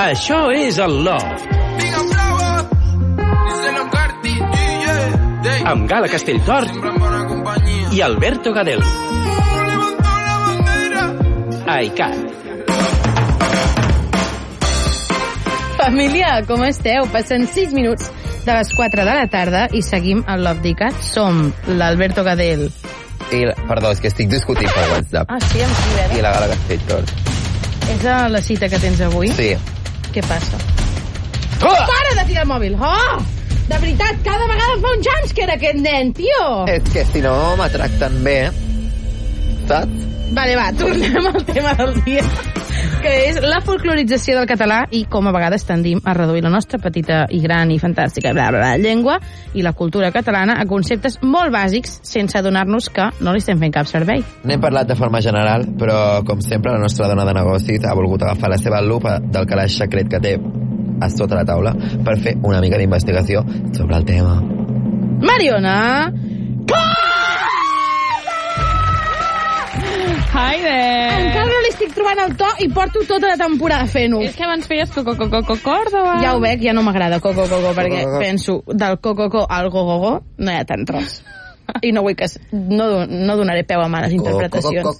Això és el Love. Amb Gala Castelltort i Alberto Gadel. iCat. Família, com esteu? Passen 6 minuts de les 4 de la tarda i seguim al Love d'ICAT. Som l'Alberto Gadel. Perdó, és que estic discutint per WhatsApp. Ah, sí, amb qui? I la Gala Castelltort. És la cita que tens avui? Sí. Què passa? Oh! Para de tirar el mòbil! Oh! De veritat, cada vegada fa un jumpscare aquest nen, tio! És que si no m'atracten bé, saps? Vale, va, tornem al tema del dia, que és la folclorització del català i com a vegades tendim a reduir la nostra petita i gran i fantàstica llengua i la cultura catalana a conceptes molt bàsics sense adonar-nos que no li estem fent cap servei. N'hem parlat de forma general, però com sempre la nostra dona de negocis ha volgut agafar la seva lupa del calaix secret que té a sota la taula per fer una mica d'investigació sobre el tema. Mariona! Hi there! Encara no li estic trobant el to i porto tota la temporada fent-ho. És que abans feies Córdoba. Ja ho veig, ja no m'agrada coco, perquè penso del coco al gogogo no hi ha tant res. I no vull que... No donaré peu a males interpretacions.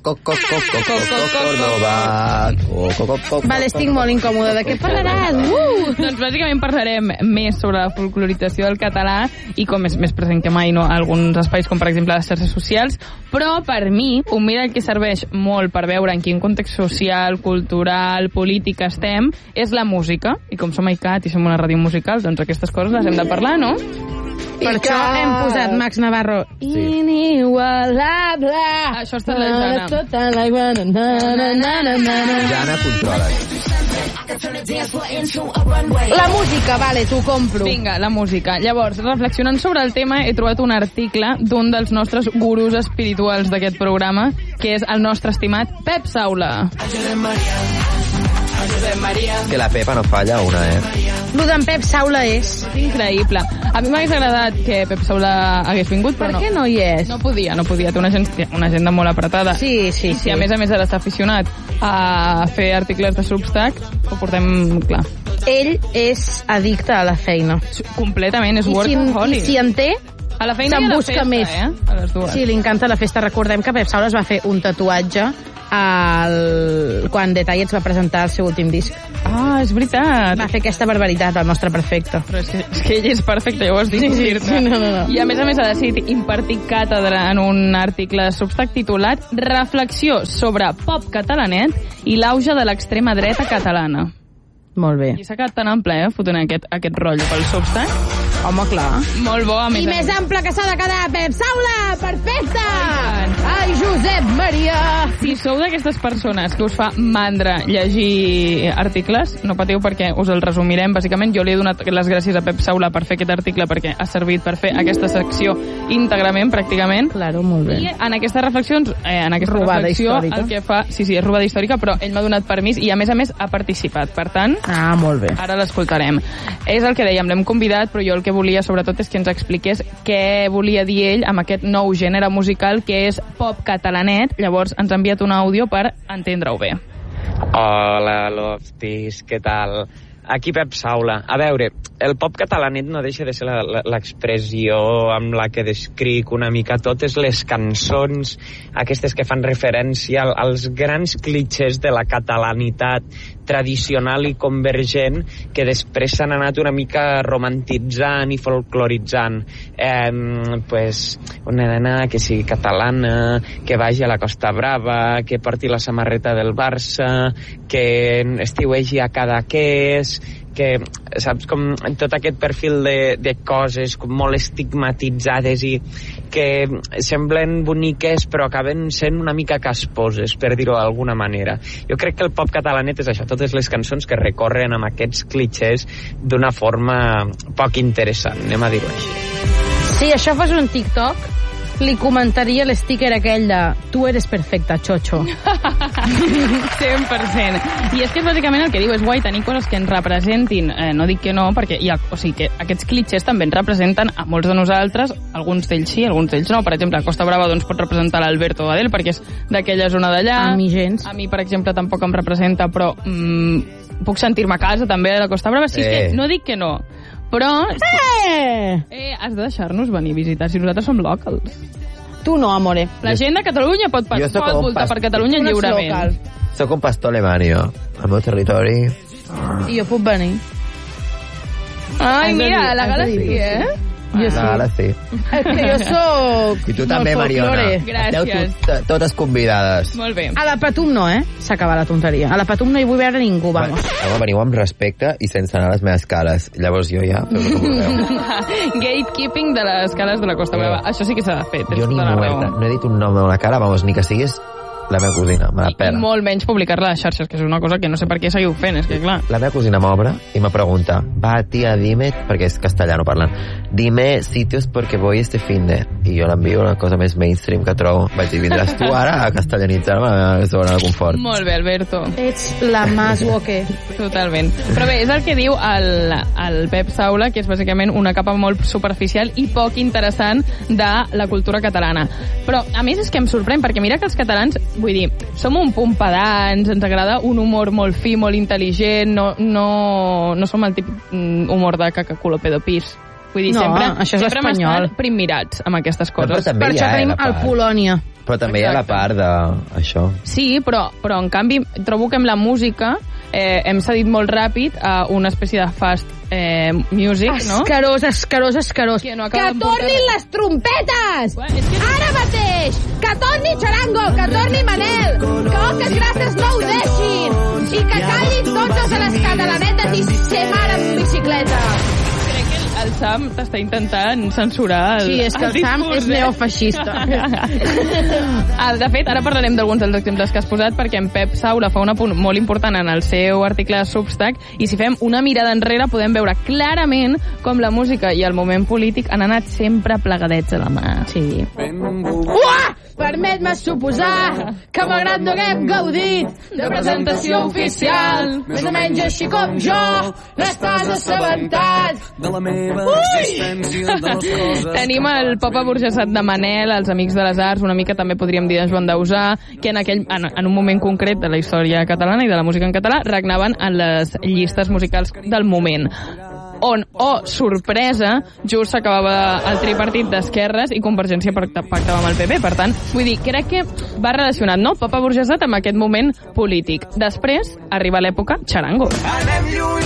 Vale, estic molt incòmode. De què parlaràs? Doncs bàsicament parlarem més sobre la folclorització del català i com és més present que mai, no? Alguns espais com per exemple les xarxes socials, però per mi un mirall que serveix molt per veure en quin context social, cultural, polític estem és la música. I com som iCat i som una ràdio musical, doncs aquestes coses les hem de parlar, no? Per això hem posat Max Navarro. Sí. Inigualable. Això està la Jana. Jana controla. La música, vale, t'ho compro. Vinga, la música. Llavors, reflexionant sobre el tema, he trobat un article d'un dels nostres gurus espirituals d'aquest programa, que és el nostre estimat Pep Saula. Que la Pepa no falla una, Lo d'en Pep Saula és increïble. A mi m'hagués agradat que Pep Saula hagués vingut, però no. Per què no hi és? No podia. Té una agenda molt apretada. Sí. I a més ara està aficionat a fer articles de Substack, ho portem clar. Ell és addicte a la feina. Completament, és workaholic. I si en té, a la feina se'n i a la busca festa, més. A les dues. Sí, li encanta la festa. Recordem que Pep Saula es va fer un tatuatge quan Detallets va presentar el seu últim disc. Ah, és veritat. Va fer aquesta barbaritat, el nostre perfecte. Però és que ell és perfecte, llavors discutir-te. Sí, no. I a més ha decidit impartir càtedra en un article de Substack titulat Reflexió sobre pop catalanet i l'auge de l'extrema dreta catalana. Molt bé. I s'ha quedat tan ample, fotent aquest rotllo pel Substack. Home, clar. Molt bo, a més. I més ample que s'ha de quedar, Pep Saula! Perfecte! Ai, Josep Maria! Si sou d'aquestes persones que us fa mandra llegir articles, no patiu perquè us el resumirem. Bàsicament, jo li he donat les gràcies a Pep Saula per fer aquest article perquè ha servit per fer aquesta secció íntegrament, pràcticament. Claro, molt bé. I en aquestes reflexions, robada reflexió, històrica. el que fa... Sí, és robada històrica, però ell m'ha donat permís i a més ha participat. Per tant, molt bé. Ara l'escoltarem. És el que dèiem, l'hem convidat, però jo el que volia sobretot és que ens expliqués què volia dir ell amb aquest nou gènere musical que és pop catalanet. Llavors ens ha enviat un àudio per entendre-ho bé. Hola, Loftis, què tal? Aquí Pep Saula. A veure, el pop catalanet no deixa de ser l'expressió amb la que descric una mica totes les cançons, aquestes que fan referència als grans clitxés de la catalanitat tradicional i convergent que després s'han anat una mica romantitzant i folcloritzant. Pues una nena que sigui catalana, que vagi a la Costa Brava, que porti la samarreta del Barça, que estiuegi a Cadaqués, que, saps, com tot aquest perfil de coses com molt estigmatitzades i que semblen boniques però acaben sent una mica casposes, per dir-ho d'alguna manera. Jo crec que el pop catalanet és això, totes les cançons que recorren amb aquests clitxés d'una forma poc interessant, anem a dir-ho així. Si això fos un TikTok, li comentaria l'sticker aquell de tu eres perfecta, xoxo. 100%. I és que bàsicament el que diu és guai tenir coses que ens representin, no dic que no, perquè o sigui que aquests clitxers també ens representen a molts de nosaltres, alguns d'ells sí, alguns d'ells no. Per exemple, a Costa Brava doncs, pot representar l'Alberto Badel, perquè és d'aquella zona d'allà. A mi gens. A mi, per exemple, tampoc em representa, però puc sentir-me a casa també a la Costa Brava. Sí, és que no dic que no, però... has de deixar-nos venir a visitar si nosaltres som locals. Tu no, amore. La gent de Catalunya pot voltar per Catalunya lliurement. Soc un pastor alemany, jo. Al meu territori... I jo puc venir. Ai, mira, la Gala sí, Jo sí. Ara sí. És que jo soc... I tu també, Mariona. Gràcies. Esteu totes convidades. Molt bé. A la Patum no, s'acaba la tonteria. A la Patum no hi vull veure ningú, vamos. Home, veniu amb respecte i sense anar a les meves cales. Llavors jo ja... Gatekeeping de les cales de la Costa Brava. Això sí que s'ha de fer. Jo ni muerta. No he dit un nom a una cara, vamos, ni que siguis la meva cosina, me la pela. I molt menys publicar-la a les xarxes, que és una cosa que no sé per què seguiu fent, és que clar. La meva cosina m'obre i me pregunta, va, tia, dime, perquè és castellano parlant, dime sitios porque voy este finde. I jo l'envio una cosa més mainstream que trobo. Vaig dir, vindràs tu ara a castellanitzar-me a la meva zona de confort. Molt bé, Alberto. Ets la más woke. Totalment. Però bé, és el que diu el Pep Saula, que és bàsicament una capa molt superficial i poc interessant de la cultura catalana. Però, a més, és que em sorprèn, perquè mira que els catalans, vull dir, som un punt pedants, ens agrada un humor molt fi, molt intel·ligent, no som el típic humor de cacaculo pedopis. Vull dir, sempre hem estat primmirats amb aquestes coses. Per això tenim el Polònia. Però també hi ha la part d'això. Sí, però en canvi trobo que amb la música hem cedit molt ràpid a una espècie de fast music, no? Escarós. Que tornin les trompetes! Ara mateix! Que torni Charango, que torni Manel! Que Oques Grasses no ho deixin! I que callin tots els catalanetes i se mare en bicicleta! El Sam t'està intentant censurar el Sí, és que el Sam és neofeixista. De fet, ara parlarem d'alguns dels exemples que has posat, perquè en Pep Saula fa un apunt molt important en el seu article de Substack, i si fem una mirada enrere podem veure clarament com la música i el moment polític han anat sempre plegadets a la mà. Sí. Uah! Permet-me suposar que malgrat no haguem gaudit de presentació oficial, més o menys així com jo, n'estàs assabentat de la meva existència, de les coses... Tenim el pop aburgesat de Manel, els Amics de les Arts, una mica també podríem dir de Joan Dausà, que en un moment concret de la història catalana i de la música en català regnaven en les llistes musicals del moment. On, sorpresa, just s'acabava el tripartit d'esquerres i Convergència pactava amb el PP. Per tant, vull dir, crec que va relacionat, no?, pop aburgesat amb aquest moment polític. Després arriba l'època Charango. Anem lluny,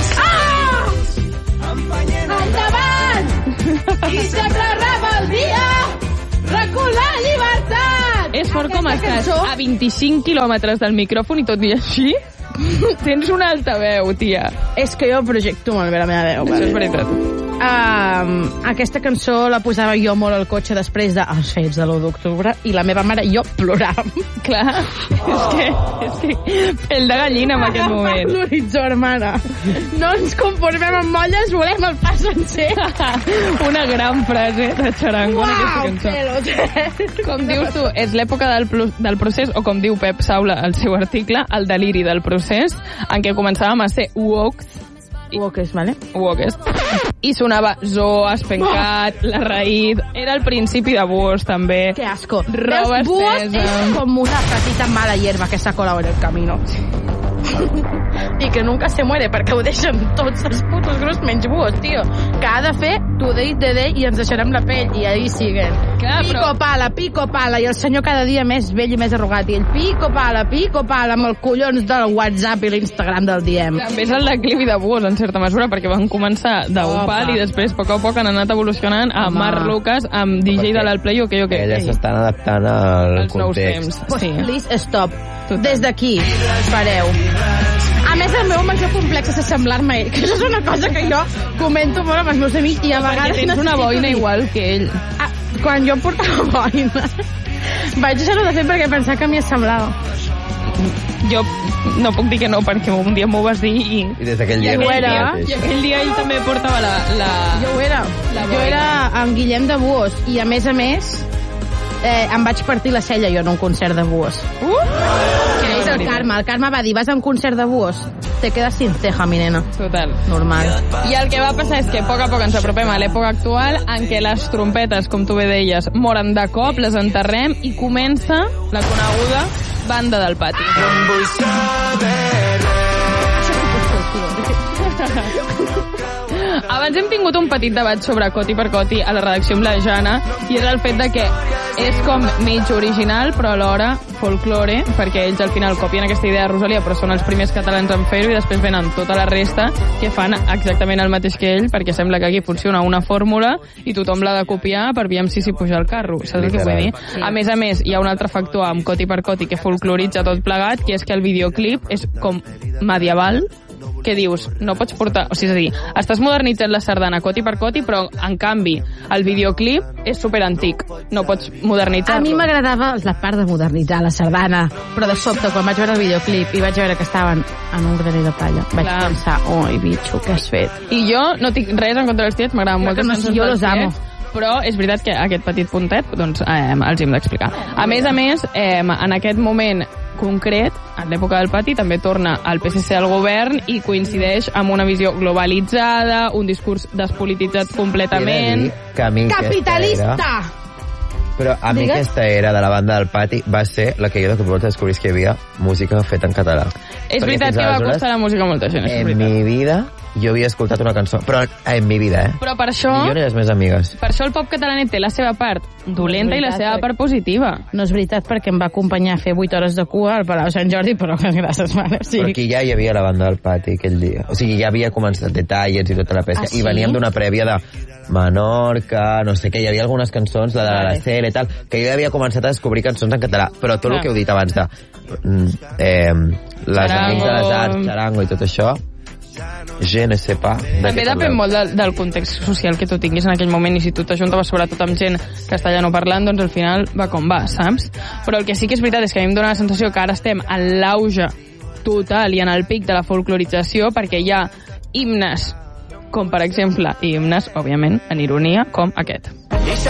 Endavant! I sembla rebel·lia! Recull la llibertat! És fort com estàs a 25 quilòmetres del micròfon i tot i així tens una altaveu, tia. És que jo projecto molt bé la meva veu. Això és veritat. Aquesta cançó la posava jo molt al cotxe després dels fets de l'1 d'octubre i la meva mare i jo ploràvem. Clar, és que pell de gallina en aquest moment. L'horitzó, hermana. No ens conformem amb molles, volem el pa sencer. Una gran frase de Charango en aquesta cançó. Com dius tu, és l'època del procés, o com diu Pep Saula al seu article, el deliri del procés, en què començàvem a ser Wokes, vale? Wokes. I sonava Zoo, Espencat, La Raïd. Era el principi de Búhos, també. Que asco. Roba Búhos estesa. es como una petita mala hierba que se ha colado en el camino. I que nunca se muere, perquè ho deixen tots els putos grups menys Búhos, tio. Que ha de fer tu de i ens deixarem la pell, i ahí siguen. Clar, Pico pala, i el senyor cada dia més vell i més arrugat, i el pico pala, amb els collons del WhatsApp i l'Instagram del diem. També és el declivi de Búhos, en certa mesura, perquè van començar d'un pal i després, a poc han anat evolucionant a Marc Lucas, amb DJ de l'Alplay, ok. Elles s'estan adaptant al Els nous context. temps. Sí. Please stop. Total. Des d'aquí, fareu. A més, el meu major complex és assemblar-me a ell, que això és una cosa que jo comento molt amb els meus amics i a vegades... Perquè tens una boina igual que ell. Quan jo portava boina, vaig deixar-ho de fer perquè pensava que m'hi assemblava. Jo no puc dir que no, perquè un dia m'ho vas dir i des d'aquell dia... I aquell dia ell també portava la... Jo ho era. Jo era en Guillem de Buós i, a més, em vaig partir la cella jo en un concert de buos. Que és el Carme va dir, vas a un concert de buos, te quedas sin ceja, mi nena. Total. Normal. I el que va passar és que a poc ens apropem a l'època actual en què les trompetes, com tu bé deies, moren de cop, les enterrem i comença la coneguda banda del pati. Abans hem tingut un petit debat sobre Coti per Coti a la redacció amb la Jana, i és el fet de que és com mig original però alhora folklore, perquè ells al final copien aquesta idea de Rosalia però són els primers catalans en fer-ho, i després venen tota la resta que fan exactament el mateix que ell, perquè sembla que aquí funciona una fórmula i tothom l'ha de copiar per veure si s'hi puja el carro, saps el que vull dir? Sí. A més, hi ha un altre factor amb Coti per Coti que folcloritza tot plegat, que és que el videoclip és com medieval, que dius, no pots portar... O sigui, és a dir, estàs modernitzant la sardana Coti per Coti, però, en canvi, el videoclip és superantic. No pots modernitzar-lo. A mi m'agradava la part de modernitzar la sardana, però de sobte, quan vaig veure el videoclip i vaig veure que estaven en un graner de palla, vaig pensar, oi, bitxo, què has fet? I jo no tinc res en contra dels tiets, m'agraden moltes cançons dels tiets, però és veritat que aquest petit puntet doncs, els hem d'explicar. A més, en aquest moment concret, en l'època del pati, també torna el PSC al govern i coincideix amb una visió globalitzada, un discurs despolititzat completament. Capitalista! Però a mi aquesta era de la banda del pati va ser la que jo de cop descobrís que hi havia música feta en català. És veritat que va costar la música a molta gent. En mi vida jo havia escoltat una cançó, però en mi vida, Però per això... Ni jo ni les meves amigues. Per això el pop catalanet té la seva part dolenta i la seva part positiva. No és veritat, perquè em va acompanyar a fer 8 hores de cua al Palau Sant Jordi, però gràcies, mare. Sí. Però aquí ja hi havia la banda del pati aquell dia. O sigui, ja havia començat Detalles i tota la pesca. Sí? I veníem d'una prèvia de Menorca, no sé què, hi havia algunes cançons, la de l'Araceli i tal, que jo havia començat a descobrir cançons en català, però tot el que heu dit abans de les amics de les arts, Charango i tot això, je ne sais pas. També depèn molt del context social que tu tinguis en aquell moment, i si tu t'ajuntaves sobretot amb gent castellano parlant, doncs al final va com va, saps? Però el que sí que és veritat és que a mi em dóna la sensació que ara estem en l'auge total i en el pic de la folclorització, perquè hi ha himnes com per exemple himnes, òbviament, en ironia, com aquest.